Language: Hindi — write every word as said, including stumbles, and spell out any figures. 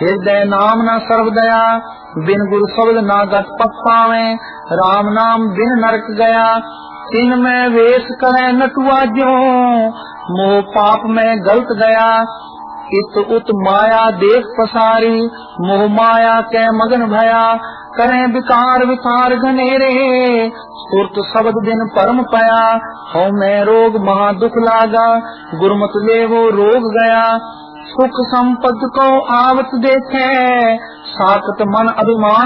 हृदय नाम न सर्व दया, बिन गुरु शब्द ना गत पत पावे, राम नाम बिन नरक गया। तीन में वेश करे नटुआ ज्यों, मोह पाप में गलत गया। इत उत माया देख पसारी, मोह माया के मगन भया। करें विकार विकार घनेरे, सुरत शब्द दिन परम पया। हो मैं रोग महा दुख लागा, गुरमत ले वो रोग गया। सुख संपद को आवत देखे, साकत मन अभिमान